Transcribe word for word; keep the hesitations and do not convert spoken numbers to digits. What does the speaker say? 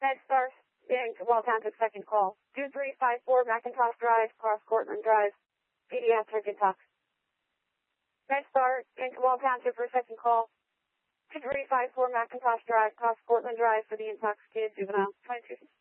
MedStar, Incorporated, Well Township, second call. two three five four McIntosh Drive, cross Cortland Drive, pediatric intox. MedStar, Incorporated, Well Township for second call. two three five four McIntosh Drive, cross Cortland Drive for the intoxicated juvenile. twenty-two.